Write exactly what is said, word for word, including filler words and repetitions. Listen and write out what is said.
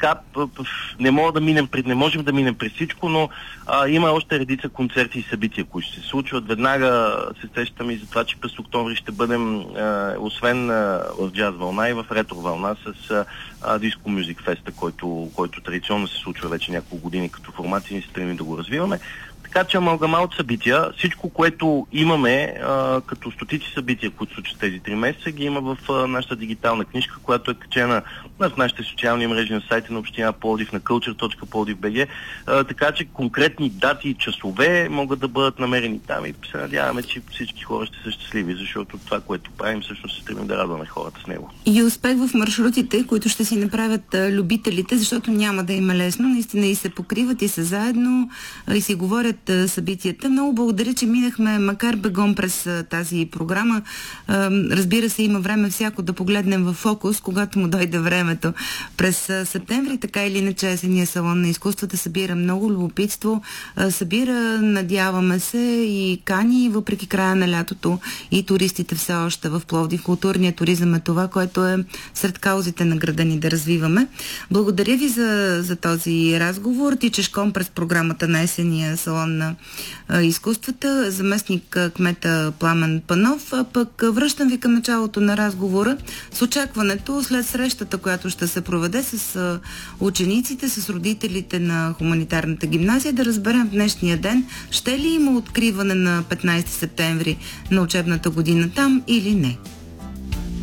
така, не, мога да минем, не можем да минем през всичко, но а, има още редица концерти и събития, които ще се случват. Веднага се сещам и за това, че през октомври ще бъдем, а, освен а, в Джаз вълна, и в Ретро вълна с а, Диско Мюзик Феста, който, който традиционно се случва вече няколко години като формация и се стремим да го развиваме. Така че амалгама от събития, всичко, което имаме а, като стотици събития, които случат тези три месеца, ги има в а, нашата дигитална книжка, която е качена в нашите социални мрежи на сайта на община Пловдив, на culture точка plовdiv точка bg, а, така че конкретни дати и часове могат да бъдат намерени там и се надяваме, че всички хора ще са щастливи, защото това, което правим, всъщност се стремим да радваме хората с него. И успех в маршрутите, които ще си направят а, любителите, защото няма да им е лесно, наистина и се покриват и са заедно а, и си говорят събитията. Много благодаря, че минахме макар бегом през а, тази програма. А, разбира се, има време всяко да погледнем в фокус, когато му дойде времето. През а, септември, така или иначе, Есенния салон на изкуствата събира много любопитство, а, събира, надяваме се, и кани, въпреки края на лятото, и туристите все още в Пловдив. Културният туризъм е това, което е сред каузите на града ни да развиваме. Благодаря ви за, за този разговор. Тичешком през програмата на Есенния салон на а, изкуствата, заместник а, кмета Пламен Панов, а пък а, връщам ви към началото на разговора с очакването след срещата, която ще се проведе с а, учениците, с родителите на хуманитарната гимназия, да разберем в днешния ден, ще ли има откриване на петнайсети септември на учебната година там или не.